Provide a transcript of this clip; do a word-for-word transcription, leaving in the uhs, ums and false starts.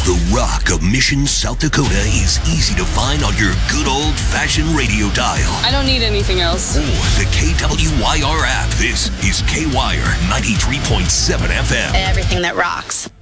The rock of Mission, South Dakota is easy to find on your good old-fashioned radio dial. I don't need anything else. Or the K W Y R app. This is K-Wire ninety-three point seven F M. Everything that rocks.